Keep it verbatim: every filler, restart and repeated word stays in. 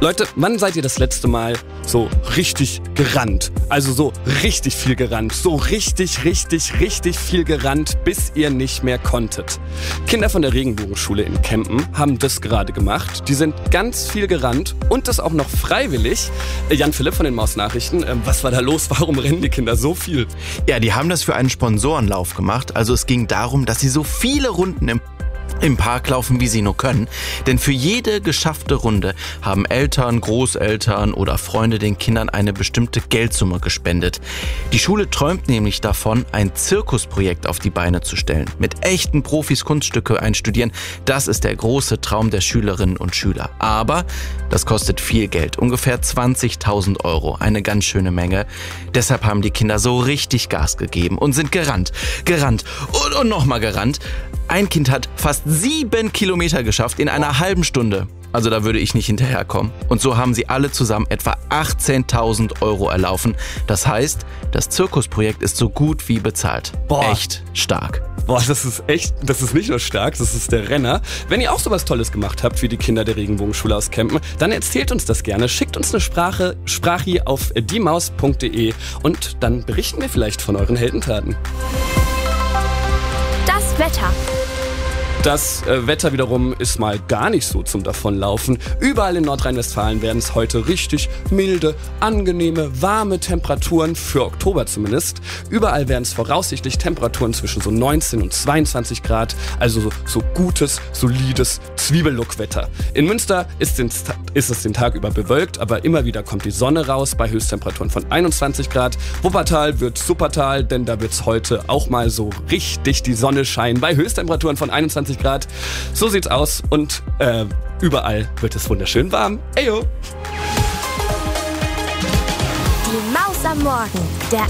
Leute, wann seid ihr das letzte Mal so richtig gerannt? Also so richtig viel gerannt. So richtig, richtig, richtig viel gerannt, bis ihr nicht mehr konntet. Kinder von der Regenbogenschule in Kempen haben das gerade gemacht. Die sind ganz viel gerannt und das auch noch freiwillig. Jan Philipp von den Mausnachrichten, äh, was war da los? Warum rennen die Kinder so viel? Ja, die haben das für einen Sponsorenlauf gemacht. Also es ging darum, dass sie so viele Runden im im Park laufen, wie sie nur können. Denn für jede geschaffte Runde haben Eltern, Großeltern oder Freunde den Kindern eine bestimmte Geldsumme gespendet. Die Schule träumt nämlich davon, ein Zirkusprojekt auf die Beine zu stellen. Mit echten Profis Kunststücke einstudieren, das ist der große Traum der Schülerinnen und Schüler. Aber das kostet viel Geld, ungefähr zwanzigtausend Euro, eine ganz schöne Menge. Deshalb haben die Kinder so richtig Gas gegeben und sind gerannt, gerannt und, und nochmal gerannt. Ein Kind hat fast sieben Kilometer geschafft in einer halben Stunde. Also da würde ich nicht hinterherkommen. Und so haben sie alle zusammen etwa achtzehntausend Euro erlaufen. Das heißt, das Zirkusprojekt ist so gut wie bezahlt. Boah. Echt stark. Boah, das ist echt, das ist nicht nur stark, das ist der Renner. Wenn ihr auch sowas Tolles gemacht habt wie die Kinder der Regenbogenschule aus Kempen, dann erzählt uns das gerne. Schickt uns eine Sprache, Sprachi auf diemaus punkt de und dann berichten wir vielleicht von euren Heldentaten. Das Wetter. Das äh, Wetter wiederum ist mal gar nicht so zum Davonlaufen. Überall in Nordrhein-Westfalen werden es heute richtig milde, angenehme, warme Temperaturen, für Oktober zumindest. Überall werden es voraussichtlich Temperaturen zwischen so neunzehn und zweiundzwanzig Grad, also so, so gutes, solides Zwiebellook-Wetter. In Münster ist, den, ist es den Tag über bewölkt, aber immer wieder kommt die Sonne raus bei Höchsttemperaturen von einundzwanzig Grad. Wuppertal wird Supertal, denn da wird es heute auch mal so richtig die Sonne scheinen bei Höchsttemperaturen von einundzwanzig Grad. So sieht's aus und äh, überall wird es wunderschön warm. Eyo! Die Maus am Morgen, der